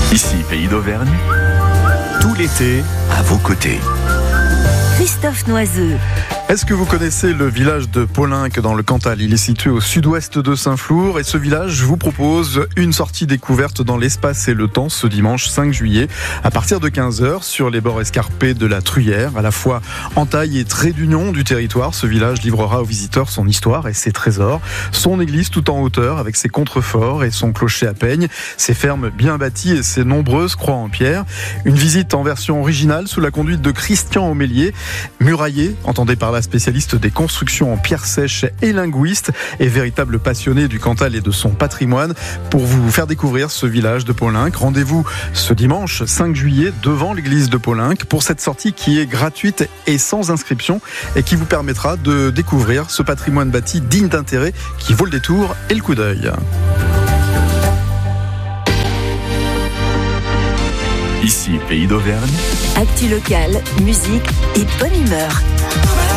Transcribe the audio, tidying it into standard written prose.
Ici, Pays d'Auvergne, tout l'été à vos côtés. Christophe Noiseux. Est-ce que vous connaissez le village de Paulinck dans le Cantal ? Il est situé au sud-ouest de Saint-Flour et ce village vous propose une sortie découverte dans l'espace et le temps ce dimanche 5 juillet à partir de 15h sur les bords escarpés de la Truyère. À la fois entaille et trait d'union du territoire, ce village livrera aux visiteurs son histoire et ses trésors. Son église tout en hauteur avec ses contreforts et son clocher à peigne, ses fermes bien bâties et ses nombreuses croix en pierre. Une visite en version originale sous la conduite de Christian Aumélier, murailler, entendez par là spécialiste des constructions en pierre sèche et linguiste et véritable passionné du Cantal et de son patrimoine. Pour vous faire découvrir ce village de Paulinck, rendez-vous ce dimanche 5 juillet devant l'église de Paulinck pour cette sortie qui est gratuite et sans inscription et qui vous permettra de découvrir ce patrimoine bâti digne d'intérêt qui vaut le détour et le coup d'œil. Ici, Pays d'Auvergne. Actu locale, musique et bonne humeur.